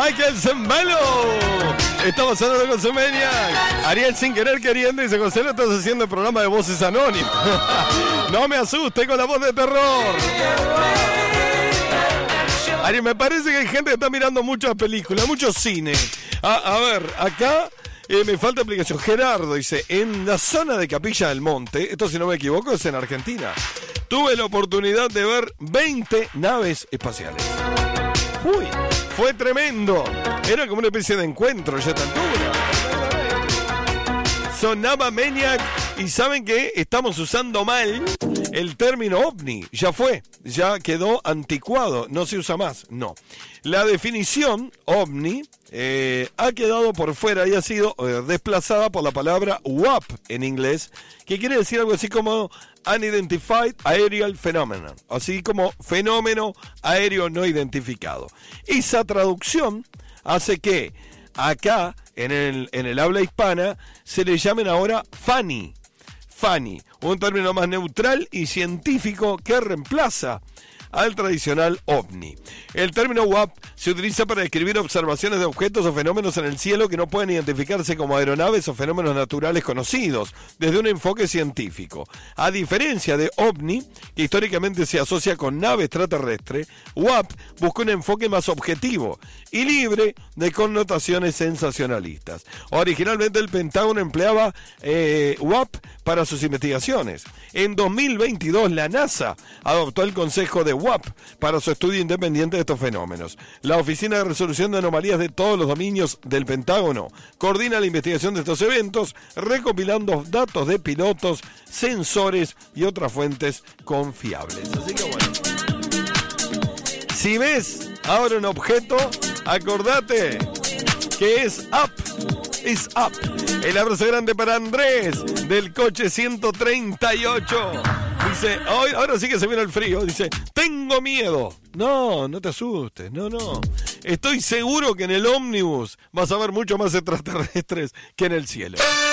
Michael Zembalo. Estamos hablando con Semenia. Ariel sin querer queriendo dice, José, lo estás haciendo el programa de voces anónimas. No me asuste con la voz de terror. Ariel, me parece que hay gente que está mirando muchas películas, mucho cine. A ver, acá me falta explicación. Gerardo dice, en la zona de Capilla del Monte, esto si no me equivoco es en Argentina, tuve la oportunidad de ver 20 naves espaciales. Uy, fue tremendo. Era como una especie de encuentro ya a esta altura. Sonaba Maniac y saben que estamos usando mal el término ovni. Ya fue, ya quedó anticuado, no se usa más, no. La definición ovni ha quedado por fuera y ha sido desplazada por la palabra UAP en inglés, que quiere decir algo así como Unidentified Aerial Phenomenon, así como fenómeno aéreo no identificado. Esa traducción hace que acá, en el habla hispana, se le llamen ahora FANI, un término más neutral y científico que reemplaza al tradicional ovni. El término UAP se utiliza para describir observaciones de objetos o fenómenos en el cielo que no pueden identificarse como aeronaves o fenómenos naturales conocidos desde un enfoque científico. A diferencia de ovni, que históricamente se asocia con nave extraterrestre, UAP busca un enfoque más objetivo y libre de connotaciones sensacionalistas. Originalmente el Pentágono empleaba UAP para sus investigaciones. En 2022 la NASA adoptó el concepto de UAP para su estudio independiente de estos fenómenos. La Oficina de Resolución de Anomalías de todos los dominios del Pentágono coordina la investigación de estos eventos, recopilando datos de pilotos, sensores y otras fuentes confiables. Así que bueno, si ves ahora un objeto, acordate que es is up. El abrazo grande para Andrés del coche 138. Dice, ahora sí que se viene el frío. Dice, tengo miedo. No te asustes. No. Estoy seguro que en el ómnibus vas a ver mucho más extraterrestres que en el cielo.